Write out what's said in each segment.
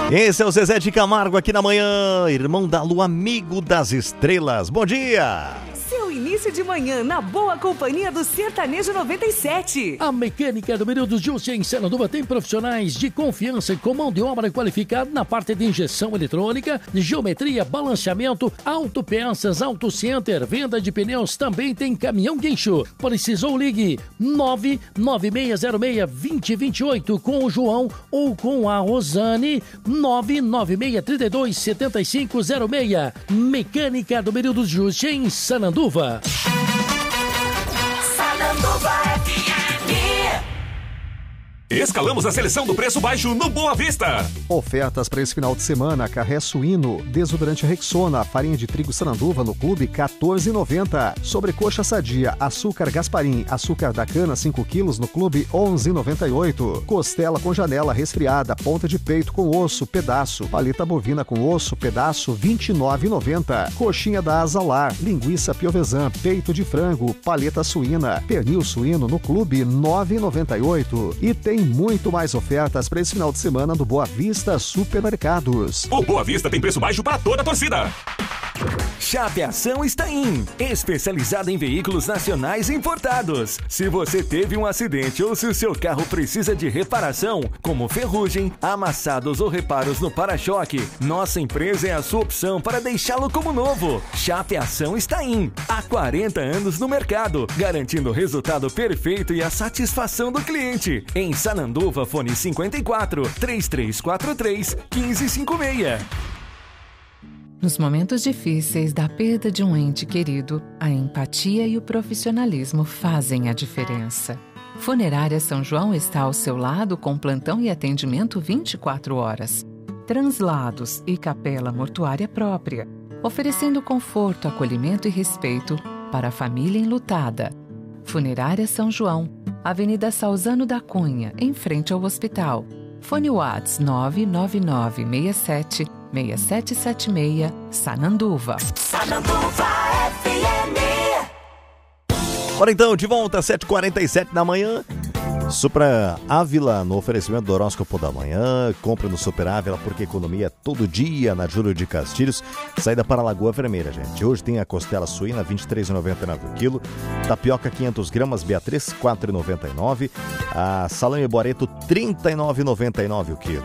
Esse é o Zezé de Camargo aqui na manhã, irmão da lua, amigo das estrelas. Bom dia! Seu início de manhã na boa companhia do Sertanejo 97. A mecânica do Menino do Justi em Sananduva tem profissionais de confiança com mão de obra qualificada na parte de injeção eletrônica, de geometria, balanceamento, autopeças, autocenter, venda de pneus, também tem caminhão guincho. Precisou, ligue 99606-2028 com o João ou com a Rosane, 99632-7506. Mecânica do Menino do Justi em Sananduva. Sananduva FM. Escalamos a seleção do preço baixo no Boa Vista. Ofertas para esse final de semana: carré suíno, desodorante Rexona, farinha de trigo Sananduva no clube R$14,90. Sobrecoxa sadia, açúcar Gasparim, açúcar da cana 5 quilos no clube R$11,98. Costela com janela resfriada, ponta de peito com osso, pedaço, paleta bovina com osso, pedaço R$29,90. Coxinha da Asa Lar, linguiça piovesan, peito de frango, paleta suína, pernil suíno no clube R$9,98. E tem muito mais ofertas para esse final de semana do Boa Vista Supermercados. O Boa Vista tem preço baixo para toda a torcida. Chapeação está in, especializada em veículos nacionais importados. Se você teve um acidente ou se o seu carro precisa de reparação, como ferrugem, amassados ou reparos no para-choque, nossa empresa é a sua opção para deixá-lo como novo. Chapeação está in, há 40 anos no mercado, garantindo o resultado perfeito e a satisfação do cliente. Em Sananduva, fone 54 3343 1556. Nos momentos difíceis da perda de um ente querido, a empatia e o profissionalismo fazem a diferença. Funerária São João está ao seu lado com plantão e atendimento 24 horas. Translados e capela mortuária própria, oferecendo conforto, acolhimento e respeito para a família enlutada. Funerária São João, Avenida Salzano da Cunha, em frente ao hospital. Fone Whats 99967-6776, Sananduva. Sananduva FM. Ora então, de volta às 7h47 da manhã. Supra Ávila, no oferecimento do horóscopo da manhã. Compre no Super Ávila, porque economia é todo dia na Júlio de Castilhos. Saída para a Lagoa Vermelha, gente. Hoje tem a costela suína, R$ 23,99 o quilo. Tapioca, 500 gramas, Beatriz, R$ 4,99. A salame Boreto, R$ 39,99 o quilo.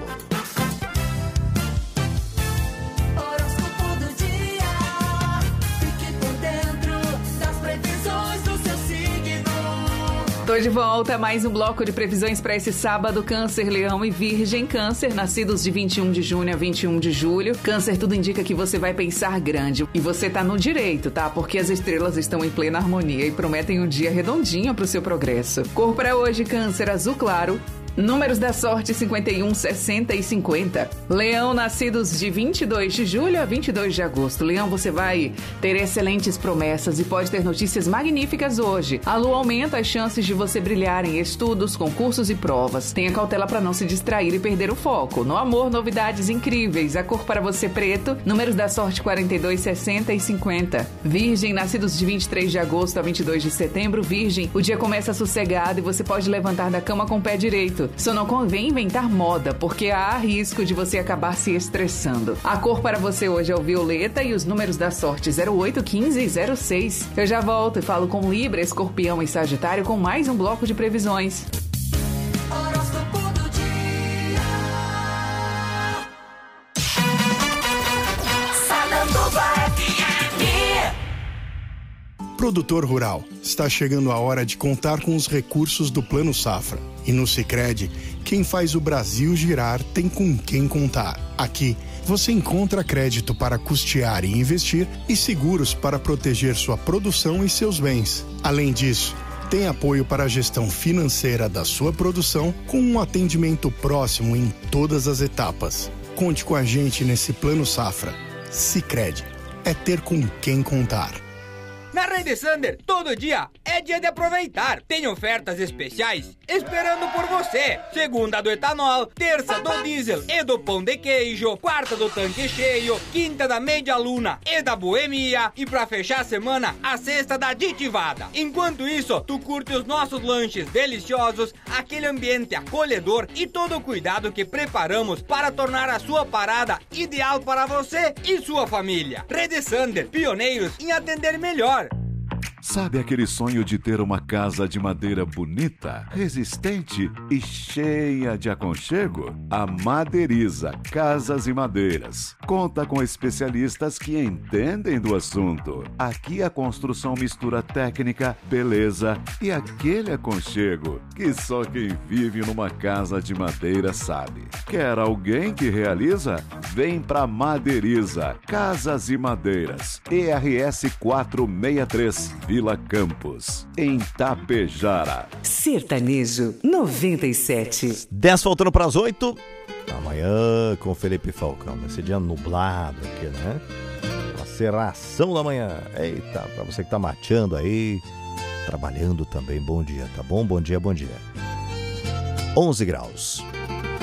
Tô de volta, mais um bloco de previsões para esse sábado. Câncer, Leão e Virgem. Câncer, nascidos de 21 de junho a 21 de julho. Câncer, tudo indica que você vai pensar grande. E você tá no direito, tá? Porque as estrelas estão em plena harmonia e prometem um dia redondinho pro seu progresso. Cor para hoje, Câncer, azul claro. Números da sorte 51, 60 e 50. Leão, nascidos de 22 de julho a 22 de agosto. Leão, você vai ter excelentes promessas e pode ter notícias magníficas hoje. A lua aumenta as chances de você brilhar em estudos, concursos e provas. Tenha cautela para não se distrair e perder o foco. No amor, novidades incríveis. A cor para você preto. Números da sorte 42, 60 e 50. Virgem, nascidos de 23 de agosto a 22 de setembro. Virgem, o dia começa sossegado e você pode levantar da cama com o pé direito. Só não convém inventar moda, porque há risco de você acabar se estressando. A cor para você hoje é o violeta e os números da sorte 08, 15 e 06. Eu já volto e falo com Libra, Escorpião e Sagitário com mais um bloco de previsões. Horóscopo do dia. Sananduva FM. Produtor rural, está chegando a hora de contar com os recursos do Plano Safra. E no Sicredi, quem faz o Brasil girar tem com quem contar. Aqui, você encontra crédito para custear e investir e seguros para proteger sua produção e seus bens. Além disso, tem apoio para a gestão financeira da sua produção com um atendimento próximo em todas as etapas. Conte com a gente nesse Plano Safra. Sicredi, é ter com quem contar. Na Rede Sander, todo dia é dia de aproveitar. Tem ofertas especiais esperando por você. Segunda do etanol, terça do diesel e do pão de queijo, quarta do tanque cheio, quinta da meia luna e da boemia e pra fechar a semana, a sexta da aditivada. Enquanto isso, tu curte os nossos lanches deliciosos, aquele ambiente acolhedor e todo o cuidado que preparamos para tornar a sua parada ideal para você e sua família. Rede Sander, pioneiros em atender melhor. Sabe aquele sonho de ter uma casa de madeira bonita, resistente e cheia de aconchego? A Madeiriza Casas e Madeiras conta com especialistas que entendem do assunto. Aqui a construção mistura técnica, beleza e aquele aconchego que só quem vive numa casa de madeira sabe. Quer alguém que realiza? Vem pra Madeiriza Casas e Madeiras, ERS 463, Vila Campos, em Tapejara. Sertanejo 97. 10 faltando para as 8. Amanhã com Felipe Falcão. Esse dia nublado aqui, né? Uma serração da manhã. Eita, para você que tá mateando aí, trabalhando também, bom dia, tá bom? Bom dia, bom dia. 11 graus.